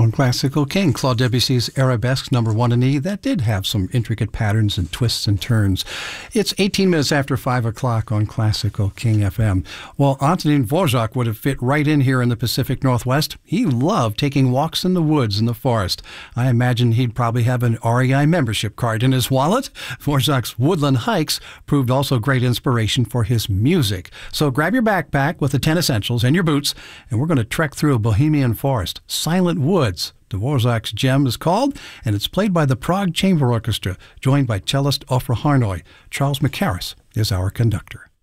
On Classical King, Claude Debussy's Arabesque number 1 in E, that did have some intricate patterns and twists and turns. It's 18 minutes after 5 o'clock on Classical King FM. Well, Antonin Dvorak would have fit right in here in the Pacific Northwest. He loved taking walks in the woods and the forest. I imagine he'd probably have an REI membership card in his wallet. Dvorak's woodland hikes proved also great inspiration for his music. So grab your backpack with the 10 essentials and your boots, and we're going to trek through a Bohemian forest. Silent Woods, Dvorak's Gem is called, and it's played by the Prague Chamber Orchestra, joined by cellist Ofra Harnoy. Charles Mackerras is our conductor.